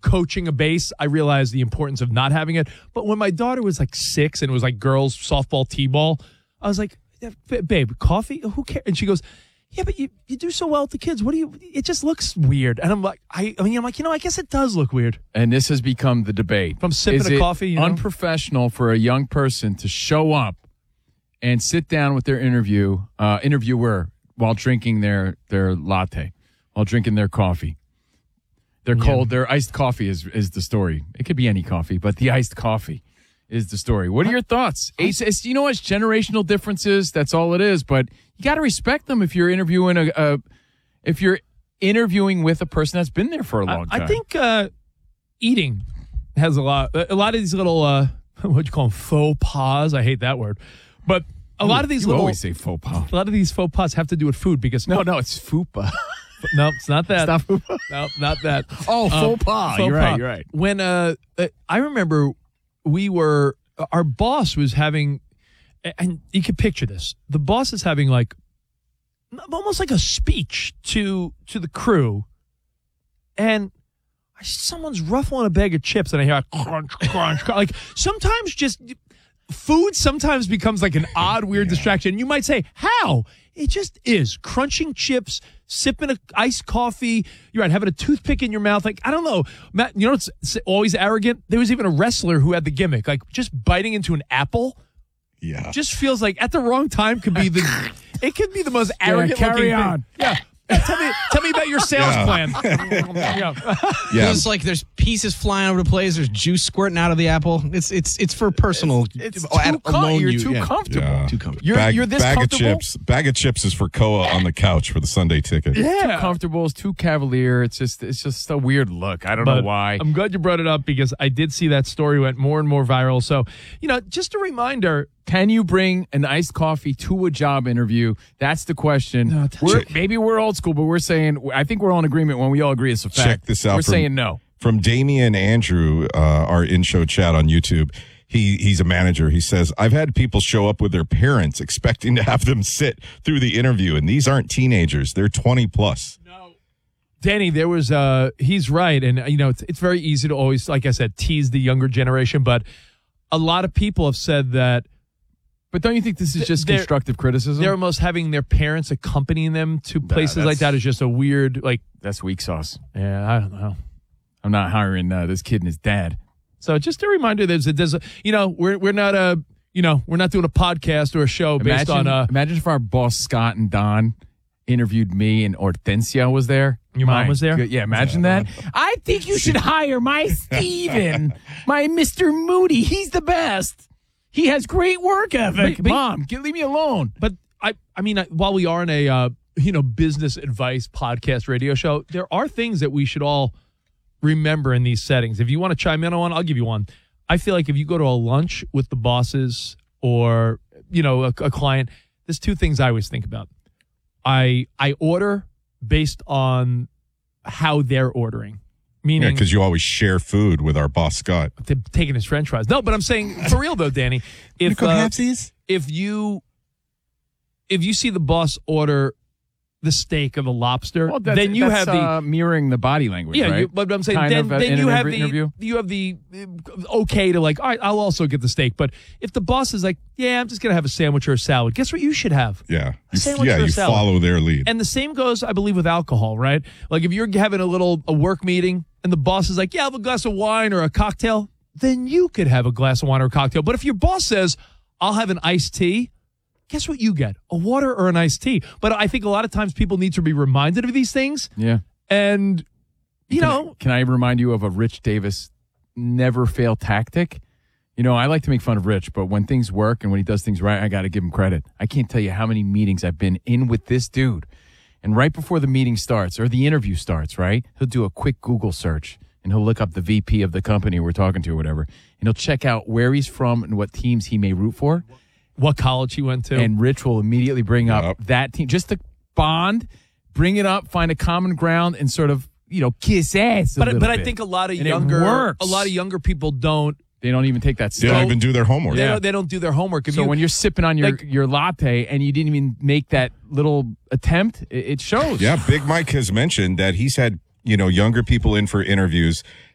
coaching a base, I realized the importance of not having it. But when my daughter was like 6 and it was like girls softball, t-ball, I was like, babe, coffee? Who cares? And she goes, yeah, but you do so well with the kids. What do you? It just looks weird. And I'm like, I guess it does look weird. And this has become the debate. From sipping a coffee, you know? Unprofessional for a young person to show up and sit down with their interviewer while drinking their latte, while drinking their coffee. Their iced coffee is the story. It could be any coffee, but the iced coffee is the story. What are your thoughts? It's generational differences. That's all it is. But you got to respect them if you're interviewing with a person that's been there for a long time. I think eating has a lot of these little what you call them, faux pas. I hate that word, but a lot of these you little always say faux pas. A lot of these faux pas have to do with food because no, it's fupa. No, it's not that. It's not fupa. No, not that. Oh, faux pas. You're right. When I remember. Our boss was having, and you can picture this. The boss is having like almost like a speech to the crew, and someone's ruffling a bag of chips, and I hear a crunch, crunch, crunch. Like sometimes just food sometimes becomes like an odd, weird distraction. You might say, how? It just is. Crunching chips, sipping an iced coffee. You're right, having a toothpick in your mouth. Like, I don't know. Matt, you know what's always arrogant? There was even a wrestler who had the gimmick. Like, just biting into an apple. Yeah. Just feels like at the wrong time could be it could be the most arrogant carry on. Thing. Yeah. Tell me about your sales plan. There's pieces flying over the place. There's juice squirting out of the apple. It's for personal. You're too comfortable. Yeah. Too comfortable. You're this comfortable. Bag of chips is for Koa on the couch for the Sunday ticket. Yeah. Too comfortable. It's too cavalier. It's just a weird look. I don't know why. I'm glad you brought it up because I did see that story went more and more viral. So, just a reminder. Can you bring an iced coffee to a job interview? That's the question. No, maybe we're old school, but we're saying, I think we're all in agreement when we all agree it's a fact. Check this out. We're saying no. From Damian Andrew, our in-show chat on YouTube. He's a manager. He says, I've had people show up with their parents expecting to have them sit through the interview, and these aren't teenagers. They're 20 plus. No. Danny, there was he's right. And, it's very easy to always, like I said, tease the younger generation. But a lot of people have said that. But don't you think this is just constructive criticism? They're almost having their parents accompanying them to places like that is just a weird, like. That's weak sauce. Yeah, I don't know. I'm not hiring this kid and his dad. So just a reminder, we're not we're not doing a podcast or a show based on. Imagine if our boss Scott and Don interviewed me and Hortensia was there. Your mom was there? Yeah, imagine that. I think you should hire my Steven, my Mr. Moody. He's the best. He has great work ethic. Mom, leave me alone. But I mean, while we are in a business advice podcast radio show, there are things that we should all remember in these settings. If you want to chime in on one, I'll give you one. I feel like if you go to a lunch with the bosses or a client, there's two things I always think about. I order based on how they're ordering. Meaning, because you always share food with our boss, Scott. Taking his French fries. No, but I'm saying for real though, Danny. If you see the boss order the steak or the lobster, then you have the mirroring the body language. Yeah, right? But I'm saying then you have the okay to like. All right, I'll also get the steak. But if the boss is like, yeah, I'm just gonna have a sandwich or a salad. Guess what you should have? Yeah, a sandwich or a salad. Follow their lead. And the same goes, I believe, with alcohol, right? Like if you're having a work meeting and the boss is like, yeah, I'll have a glass of wine or a cocktail, then you could have a glass of wine or a cocktail. But if your boss says, I'll have an iced tea, guess what you get? A water or an iced tea. But I think a lot of times people need to be reminded of these things. Yeah. And, Can I remind you of a Rich Davis never fail tactic? I like to make fun of Rich, but when things work and when he does things right, I got to give him credit. I can't tell you how many meetings I've been in with this dude. And right before the meeting starts or the interview starts, right, he'll do a quick Google search and he'll look up the VP of the company we're talking to or whatever. And he'll check out where he's from and what teams he may root for. What college he went to. And Rich will immediately bring up that team. Just to bond, bring it up, find a common ground, and sort of, kiss ass a little bit. I think a lot of younger people don't. They don't even take that step. They don't even do their homework. They don't do their homework. When you're sipping on your latte and you didn't even make that little attempt, it shows. Yeah, Big Mike has mentioned that he's had, younger people in for interviews